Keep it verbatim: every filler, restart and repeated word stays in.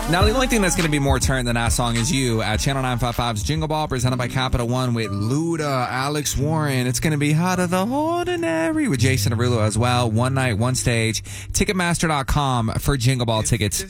Now, the only thing that's going to be more turn than that song is you at Channel nine fifty-five's Jingle Ball, presented by Capital One with Luda, Alex Warren. It's going to be Out of the Ordinary with Jason Derulo as well. One night, one stage. Ticketmaster dot com for Jingle Ball tickets.